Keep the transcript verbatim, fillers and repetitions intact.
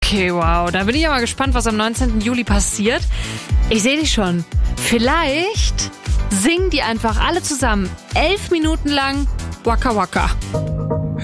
Okay, wow. Da bin ich ja mal gespannt, was am neunzehnten Juli passiert. Ich sehe dich schon. Vielleicht singen die einfach alle zusammen elf Minuten lang Waka Waka.